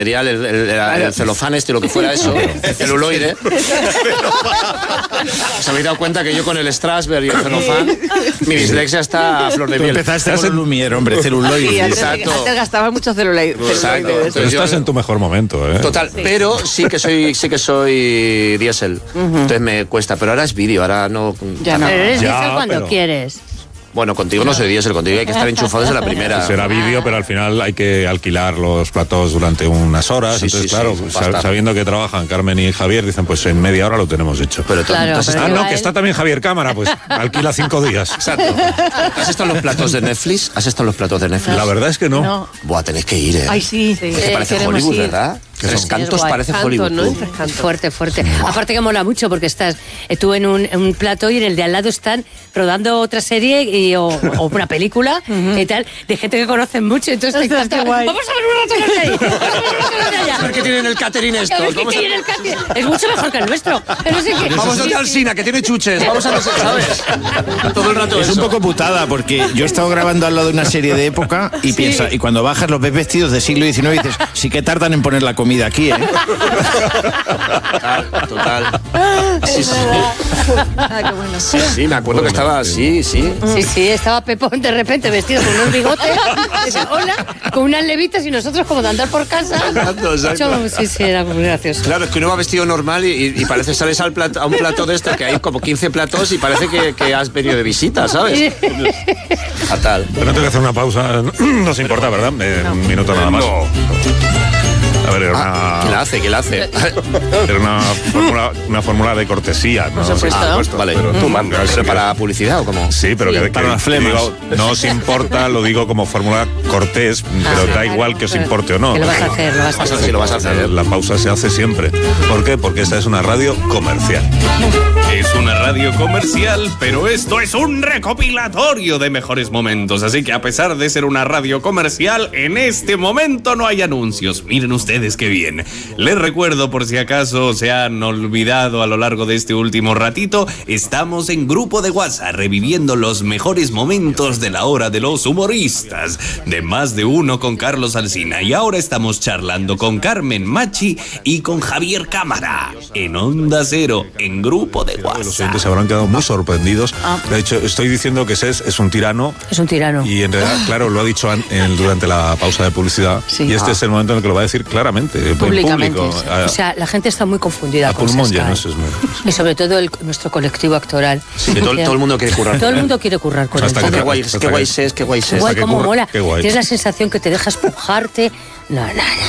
el celofán lo que fuera eso, el celuloide. ¿Os habéis dado cuenta que yo con el Strasberg y el celofán, mi dislexia está a flor de miel? Empezaste con el Lumière, hombre, celuloide. Sí, Exacto. Antes gastabas mucho celuloide. Exacto. Pero estás en tu mejor momento, ¿eh? Total, pero sí que soy diésel. Entonces me cuesta, pero ahora es vídeo, ahora no. Ya no. Pero eres Ya, diésel cuando pero- quieres. Bueno, contigo no soy diésel, contigo hay que estar enchufado desde la primera. Será vídeo, pero al final hay que alquilar los platós durante unas horas. Sí, entonces, sí, claro, sí, basta. sabiendo que trabajan Carmen y Javier, dicen, pues en media hora lo tenemos hecho. Pero tú Claro, has pero estado- yo no, a que él- está también Javier Cámara, pues alquila 5 días. Exacto. ¿Has estado en los platos de Netflix? ¿Has estado en los platos de Netflix? La verdad es que no. No. Buah, tenéis que ir, Ay, sí. Que parece queremos Hollywood, ir. ¿verdad? Tres Sí, Cantos es guay. parece Canto, Hollywood. ¿no? tú. Tres Cantos. Fuerte. Aparte que mola mucho porque estás tú en un plató y en el de al lado están rodando otra serie o una película y tal, de gente que conocen mucho. Entonces te Ostras, encanta. qué guay. Vamos a ver un rato con ahí. Vamos a ver un rato con allá. A ver qué tienen el catering A estos. ver qué hay en el catering. Es mucho mejor que el nuestro. Pero no sé qué. Vamos a al Sina, que tiene chuches. Vamos a no sé, ¿sabes? Todo el rato Es un eso. poco putada porque yo he estado grabando al lado de una serie de época y piensa, y cuando bajas los ves vestidos de siglo XIX y dices, sí que tardan en poner la comida aquí, ¿eh? Total. Sí, sí. Ah, qué bueno. Sí, me acuerdo que estaba así, sí. Sí, estaba Pepón de repente vestido con unos bigotes, hola, con unas levitas y nosotros como de andar por casa. Exacto. Sí, era muy gracioso. Claro, es que uno va vestido normal y parece sales a un plato de esto que hay como 15 platos y parece que has venido de visita, ¿sabes? Fatal. Pero no tengo que hacer una pausa, no se importa, ¿verdad? Un minuto nada más. A ver, era ¿Quién la hace? una fórmula de cortesía, ¿no? Por supuesto. Vale. Pero tú mandas. ¿Pero para publicidad o cómo? Sí, pero que para las flemas. digo, no os importa, lo digo como fórmula cortés, pero da igual que os importe o no. Que lo vas a hacer, lo vas a hacer. Sí, lo vas a hacer. La pausa se hace siempre. ¿Por qué? Porque esta es una radio comercial. Es una radio comercial, pero esto es un recopilatorio de mejores momentos. Así que a pesar de ser una radio comercial, en este momento no hay anuncios. Miren ustedes qué bien. Les recuerdo, por si acaso se han olvidado a lo largo de este último ratito, estamos en grupo de WhatsApp reviviendo los mejores momentos de la hora de los humoristas. De Más de Uno con Carlos Alsina. Y ahora estamos charlando con Carmen Machi y con Javier Cámara. En Onda Cero, en grupo de Los WhatsApp. oyentes se habrán quedado muy sorprendidos. De hecho, estoy diciendo que es un tirano. Es un tirano. Y en realidad, claro, lo ha dicho durante la pausa de publicidad. Sí. Y este es el momento en el que lo va a decir claramente, en Públicamente, público. sí. O sea, la gente está muy confundida A con pulmón Sky. lleno, eso es muy... Y sobre todo nuestro colectivo actoral. Sí, que todo el mundo quiere currar. Todo el mundo quiere currar con Hasta él. que Qué guay es, qué guay es, qué guay es. Guay, que cómo curra, mola. qué guay. Tienes la sensación que te deja espujarte. No.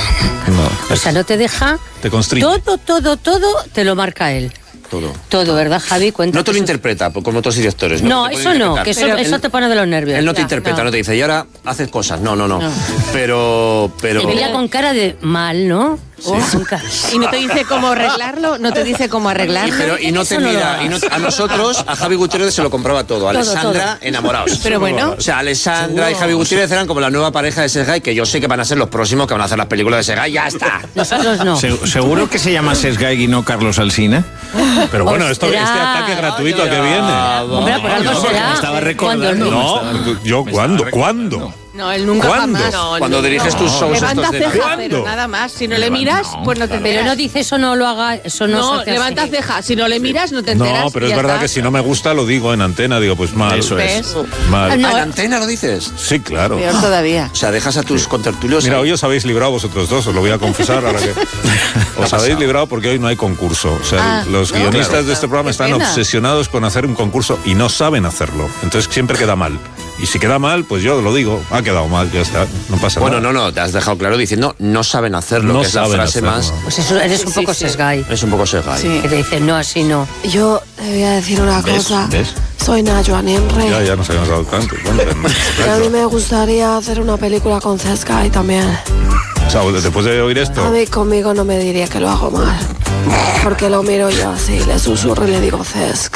No, O sea, no te deja. Te constriñe. Todo te lo marca él. Todo, ¿verdad, Javi? Cuenta No te lo que eso- interpreta como otros directores. No, te puede eso no, interpretar. que eso, Pero eso te pone de los nervios. Él no te Ya, interpreta, no. no te dice, y ahora haces cosas. No. Pero... Te veía con cara de mal, ¿no? Con cara- Y no te dice cómo arreglarlo, no te dice cómo arreglarlo. Y no te Eso no lo mira, hagas. a nosotros, a Javi Gutiérrez se lo compraba todo. Alessandra, enamorados. Pero bueno. O sea, Alessandra y Javi Gutiérrez eran como la nueva pareja de Sesgay, que yo sé que van a ser los próximos que van a hacer las películas de Sesgay, ya está. Nosotros no. ¿Seguro que se llama Sesgay y no Carlos Alsina? Pero bueno, este Ostras. ataque gratuito que viene. Hombre, por algo será. estaba Cuando el- recordando. No, yo, ¿cuándo? No, él nunca ¿Cuándo? jamás. No, Cuando diriges tus shows Levanta estos de... ceja, ¿Cuándo? pero nada más. Si no le miras, pues no te enteras. Pero no dice eso, no lo haga, eso no, se No, hace levanta así. ceja. Si no le miras, no te enteras. No, pero y es ya verdad está. que si no me gusta lo digo en antena, digo, pues mal. Eso es. ¿Ves? Mal. No. ¿En antena lo dices? Sí, claro. Peor todavía. O sea, dejas a tus contertulios... Mira, ahí. hoy os habéis librado vosotros dos, os lo voy a confesar ahora que... Os habéis librado porque hoy no hay concurso. O sea, los guionistas claro. de este programa Qué están pena. obsesionados con hacer un concurso y no saben hacerlo. Entonces siempre queda mal. Y si queda mal, pues yo lo digo, ha quedado mal, ya está, no pasa Bueno, nada. no, te has dejado claro diciendo no saben hacerlo, No que es la saben frase hacerlo. más... Pues eso, eres un poco sesgay. Es un poco Sesgay. Sí. Que te dicen, no, así no. Yo te voy a decir una cosa. ¿Ves? Soy Najwa Nenre. Ya nos habíamos dado tanto. Y a mí me gustaría hacer una película con Sesgay también. O sea, después de oír A esto, mí conmigo no me diría que lo hago mal. Porque lo miro yo así, le susurro y le digo Cesc.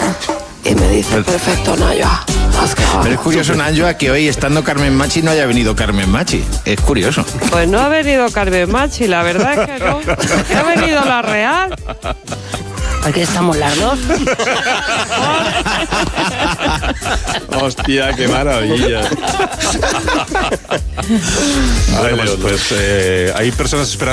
Y me dice, perfecto, Najwa. Has quedado. Pero es curioso, Najwa, que hoy estando Carmen Machi no haya venido Carmen Machi. Es curioso. Pues no ha venido Carmen Machi, la verdad es que no. Ha venido la Real. Aquí estamos las dos. Hostia, qué maravilla. bueno, pues hay personas esperando